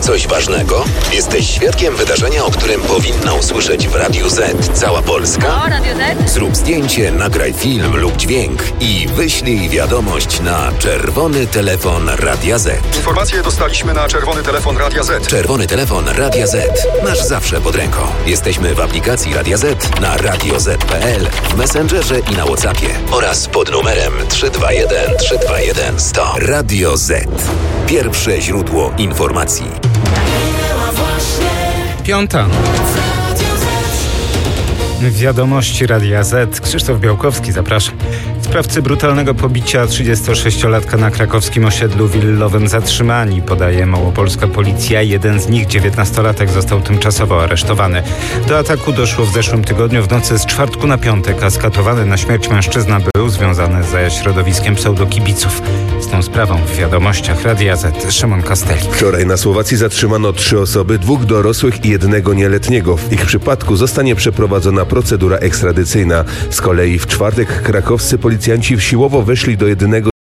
coś ważnego? Jesteś świadkiem wydarzenia, o którym powinna usłyszeć w Radiu Z cała Polska? O, Radio Z? Zrób zdjęcie, nagraj film lub dźwięk i wyślij wiadomość na czerwony telefon Radia Z. Informacje dostaliśmy na czerwony telefon Radia Z. Czerwony telefon Radia Z. Masz zawsze pod ręką. Jesteśmy w aplikacji Radia Z, na radioz.pl, w Messengerze i na WhatsAppie oraz pod numerem 321 321 100. Radio Z. Pierwsze źródło informacji. Piąta. Wiadomości Radia Z. Krzysztof Białkowski, zapraszam. Sprawcy brutalnego pobicia 36-latka na krakowskim osiedlu willowym zatrzymani, podaje małopolska policja. Jeden z nich, 19-latek, został tymczasowo aresztowany. Do ataku doszło w zeszłym tygodniu w nocy z czwartku na piątek, a skatowany na śmierć mężczyzna był związany ze środowiskiem pseudokibiców. Z tą sprawą w wiadomościach Radia Z Szymon Kastelik. Wczoraj na Słowacji zatrzymano 3 osoby, 2 dorosłych i 1 nieletniego. W ich przypadku zostanie przeprowadzona procedura ekstradycyjna. Z kolei w czwartek krakowscy policjanci siłowo weszli do jednego